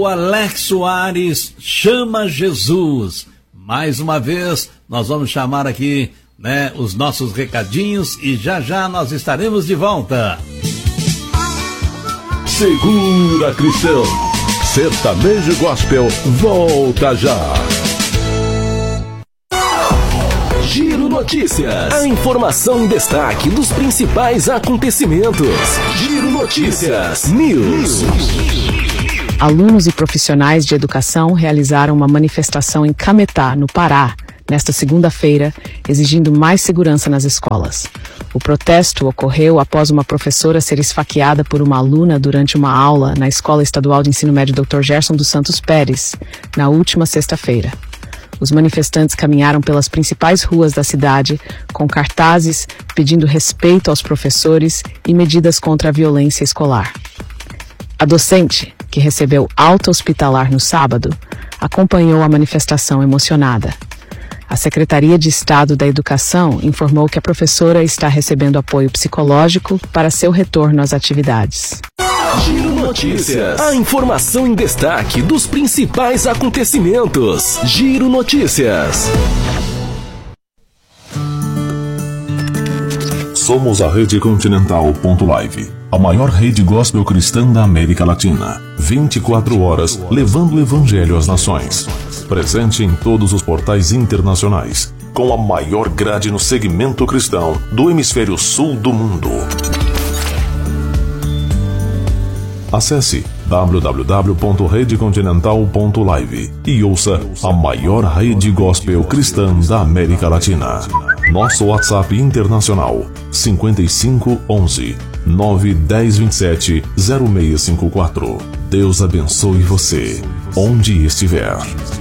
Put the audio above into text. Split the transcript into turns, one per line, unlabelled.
O Alex Soares chama Jesus. Mais uma vez, nós vamos chamar aqui, os nossos recadinhos e já nós estaremos de volta.
Segura, Cristão. Sertanejo Gospel volta já. Giro Notícias. A informação em destaque dos principais acontecimentos. Giro Notícias News.
Alunos e profissionais de educação realizaram uma manifestação em Cametá, no Pará, nesta segunda-feira, exigindo mais segurança nas escolas. O protesto ocorreu após uma professora ser esfaqueada por uma aluna durante uma aula na Escola Estadual de Ensino Médio Dr. Gerson dos Santos Pérez, na última sexta-feira. Os manifestantes caminharam pelas principais ruas da cidade com cartazes pedindo respeito aos professores e medidas contra a violência escolar. A docente, que recebeu alta hospitalar no sábado, acompanhou a manifestação emocionada. A Secretaria de Estado da Educação informou que a professora está recebendo apoio psicológico para seu retorno às atividades.
Giro Notícias. A informação em destaque dos principais acontecimentos. Giro Notícias. Somos a Rede Continental.live, a maior rede gospel cristã da América Latina. 24 horas levando o evangelho às nações. Presente em todos os portais internacionais, com a maior grade no segmento cristão do hemisfério sul do mundo. Acesse www.redecontinental.live e ouça a maior rede gospel cristã da América Latina. Nosso WhatsApp internacional 5511 91027 0654. Deus abençoe você, onde estiver.